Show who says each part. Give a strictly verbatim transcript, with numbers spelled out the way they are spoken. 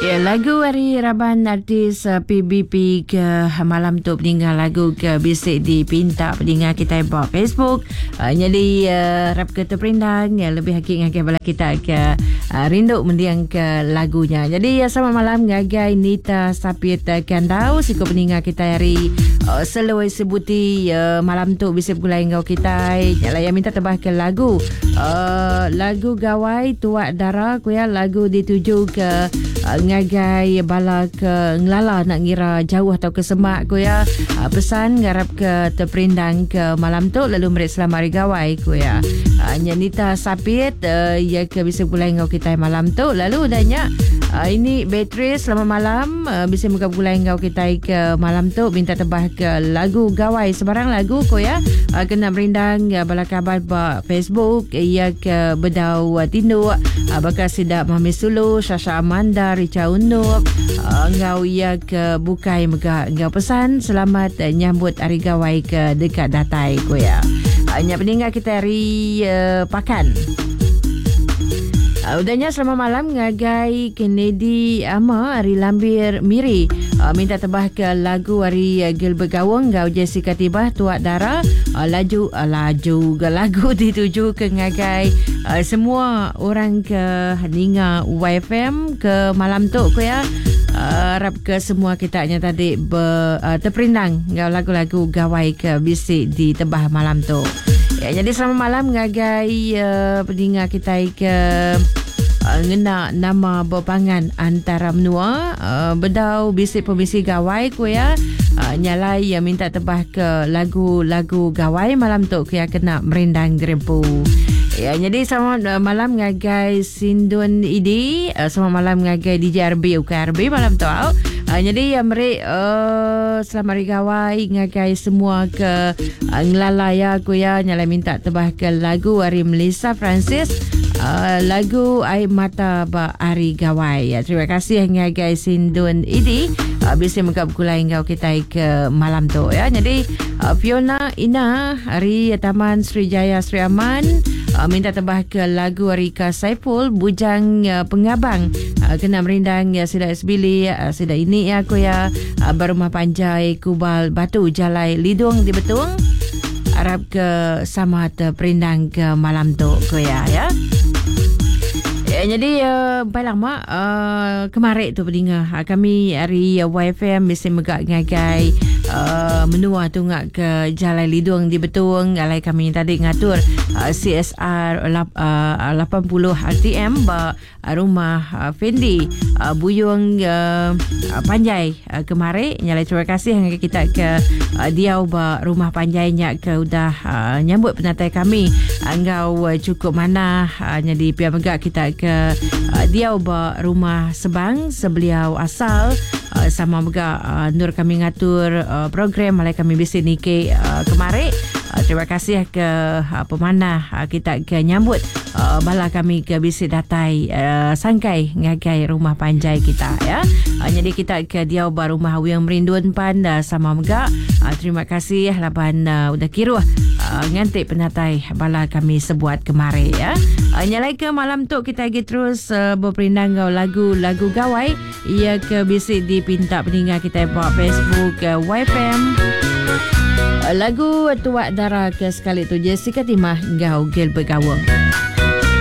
Speaker 1: Ya, lagu hari Raban artis uh, P B P ke malam tu peninggal lagu ke bisik di pinta peninggal kita buat Facebook. Uh, jadi uh, rap ke terperindang ya lebih hakik ngagai bala kita ke uh, rindu mendiang ke lagunya. Jadi ya sama malam ngagai Nita Sapit uh, Kandau siku peninggal kita hari uh, seloi sebuti uh, malam tu bisik gulai ngau kita. Yalah yang minta tebah ke lagu uh, lagu gawai tuak darah kuya lagu dituju ke uh, ngagai bala ke ngelala nak ngira jauh atau ke semak ku ya. Uh, pesan garap ke terperindang ke malam tu lalu merik selamat hari gawai ku ya. Uh, Nyanita Sapit uh, ya ke bisa gulai ngau kita malam tu lalu udahnya uh, ini Beatrice selamat malam uh, bisa muka gulai ngau kita ke malam tu minta tebah ke lagu gawai sebarang lagu ku ya. Uh, kena merindang uh, bala kabar ba Facebook ia ke bedau uh, tindu uh, bakal sidak Mami Sulu Syasha Amanda Richa Unup uh, ngau ia ke bukai mega ngau pesan selamat uh, nyambut hari gawai ke dekat datai ku ya. Hanya uh, peninggal kita hari uh, pakan. Uh, udahnya selamat malam ngagai Kennedy Ama hari lambir miri uh, minta tebah ke lagu hari uh, Gil Bergawang ngau Jessica Tibah tuak darah uh, laju uh, laju ke lagu dituju ke ngagai uh, semua orang ke Ninga Y F M ke malam tu ku ya. Uh, harap ke semua kitanya tadi ber, uh, terperindang ngau lagu-lagu gawai ke bisik di tebah malam tu. Ya, jadi selamat malam ngagai uh, pendengar kita ke uh, ngena nama berpangan antara menua uh, bedau bisik pembisik gawai ku ya. Uh, nyalai yang minta tebah ke lagu-lagu gawai malam tu ku ya kena merindang gerempu. Ya, jadi selamat uh, malam ngagai Sindun Idi, uh, selamat malam ngagai D J R B U K R B malam tu. Uh, jadi ya merik uh, selamat hari gawai ngagai semua ke uh, ngelala ya aku ya nyala minta tebah ke lagu hari Melissa Francis uh, lagu Air Mata ba hari gawai. Ya, terima kasih ngagai Sindun Idi uh, bisa mengkap kulai ngau kita ke malam tu ya. Jadi uh, Fiona Ina hari Taman Srijaya Sri Aman Uh, minta tebah ke lagu Rika Saiful Bujang uh, Pengabang uh, kena merindang ya sida esbili uh, sida ini ya aku ya uh, Barumah Panjai Kubal Batu Jalai Lidung di Betung harap ke sama terperindang ke malam tu ku ya ya. Ya, jadi uh, baik lama uh, kemarin tu pendengar uh, kami hari uh, Y F M bisa megak ngagai uh, menua tungak ke Jalai Lidung di Betung alai kami tadi ngatur uh, C S R lap, uh, lapan puluh R T M ba uh, rumah uh, Fendi uh, Buyung uh, uh, Panjai uh, kemarin nyalai terima kasih yang kita ke uh, diau ba rumah Panjainya ke udah uh, nyambut penatai kami anggau uh, cukup mana uh, jadi pihak megak kita ke uh, diau ba rumah Sebang sebeliau asal uh, sama megak uh, nur kami ngatur uh, program malai kami bisa nike uh, kemarin. Uh, terima kasih ke uh, pemanah uh, kita ke nyambut uh, bala kami ke bisik datai uh, sangkai ngagai rumah Panjai kita ya. Uh, jadi kita ke diau ba rumah Wiang Merindun pan uh, sama megak. Uh, terima kasih laban uh, udah kiruh uh, ngantik penatai bala kami sebuat kemarin ya. Uh, nyalai ke malam tu kita lagi terus uh, berperindang lagu-lagu gawai ia ke bisik di pinta peninggal kita buat Facebook uh, Y F M. Lagu tuak darah ke sekali tu Jessica Timah ngau Gil Bergawang.